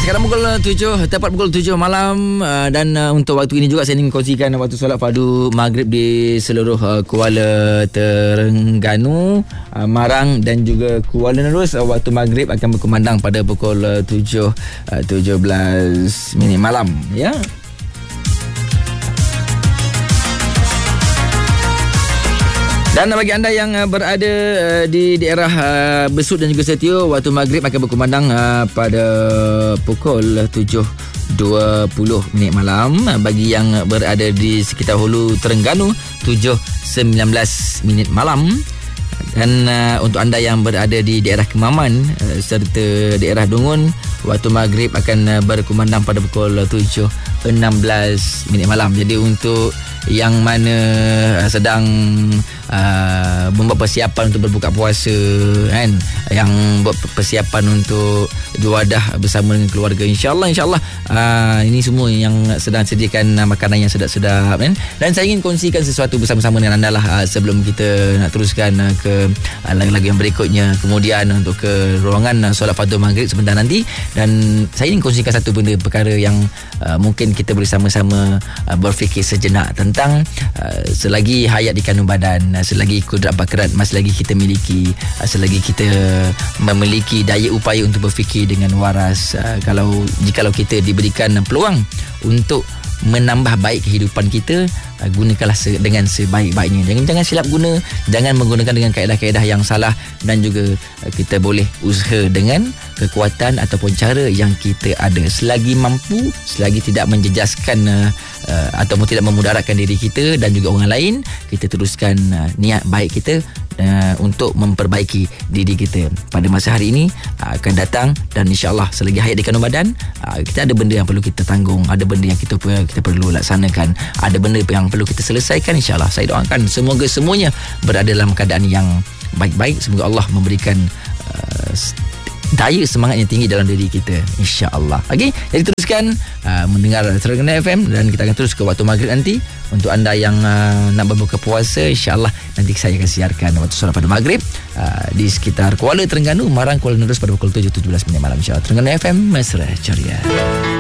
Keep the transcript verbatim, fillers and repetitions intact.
sekarang pukul tujuh, tepat pukul tujuh malam, uh, dan uh, untuk waktu ini juga saya ingin kongsikan waktu solat fardu maghrib di seluruh uh, Kuala Terengganu, uh, Marang dan juga Kuala Nerus. Uh, waktu maghrib akan berkumandang pada pukul uh, tujuh, uh, tujuh belas minit malam, ya. Dan bagi anda yang uh, berada uh, di daerah uh, Besut dan juga Setio, waktu maghrib akan berkumandang uh, pada pukul tujuh dua puluh minit malam. Uh, bagi yang berada di sekitar Hulu Terengganu, tujuh sembilan belas minit malam. Dan uh, untuk anda yang berada di daerah Kemaman uh, serta daerah Dungun, waktu maghrib akan uh, berkumandang pada pukul tujuh enam belas minit malam. Jadi untuk yang mana uh, sedang uh, membuat persiapan untuk berbuka puasa, kan, yang buat persiapan untuk juadah bersama dengan keluarga, insyaAllah insyaAllah uh, ini semua yang sedang sediakan uh, makanan yang sedap-sedap, kan. Dan saya ingin kongsikan sesuatu bersama-sama dengan anda lah uh, sebelum kita nak teruskan uh, ke uh, lagu-lagu yang berikutnya, kemudian untuk ke ruangan uh, solat fardu maghrib sebentar nanti. Dan saya ingin kongsikan satu benda perkara yang uh, mungkin kita boleh sama-sama uh, berfikir sejenak tentang uh, selagi hayat di kandung badan, uh, selagi kudrat bakarat masih lagi kita miliki, uh, selagi kita memiliki daya upaya untuk berfikir dengan waras, uh, kalau jikalau kita diberikan peluang untuk menambah baik kehidupan kita, uh, gunakanlah se- dengan sebaik-baiknya. Jangan jangan silap guna, jangan menggunakan dengan kaedah-kaedah yang salah, dan juga uh, kita boleh usaha dengan kekuatan ataupun cara yang kita ada. Selagi mampu, selagi tidak menjejaskan uh, uh, ataupun tidak memudaratkan diri kita dan juga orang lain, kita teruskan uh, niat baik kita uh, untuk memperbaiki diri kita. Pada masa hari ini uh, akan datang, dan insyaAllah selagi hayat di kandung badan, uh, kita ada benda yang perlu kita tanggung, ada benda yang kita kita perlu laksanakan, ada benda yang perlu kita selesaikan. InsyaAllah saya doakan semoga semuanya berada dalam keadaan yang baik-baik. Semoga Allah memberikan uh, daya semangat yang tinggi dalam diri kita, insya-Allah. Okey, jadi teruskan uh, mendengar Terengganu F M, dan kita akan terus ke waktu maghrib nanti. Untuk anda yang uh, nak berbuka puasa, insya-Allah nanti saya akan siarkan waktu solat pada maghrib uh, di sekitar Kuala Terengganu, Marang, Kuala Nerus pada pukul tujuh tujuh belas minit malam, insya-Allah. Terengganu F M, Mesra Ceria.